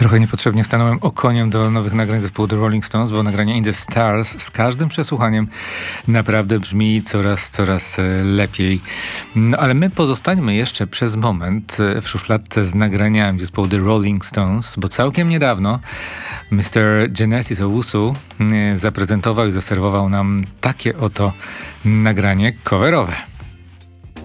Trochę niepotrzebnie stanąłem okoniem do nowych nagrań zespołu The Rolling Stones, bo nagranie In the Stars z każdym przesłuchaniem naprawdę brzmi coraz lepiej. No ale my pozostańmy jeszcze przez moment w szufladce z nagraniami zespołu The Rolling Stones, bo całkiem niedawno Mr. Genesis Owusu zaprezentował i zaserwował nam takie oto nagranie coverowe.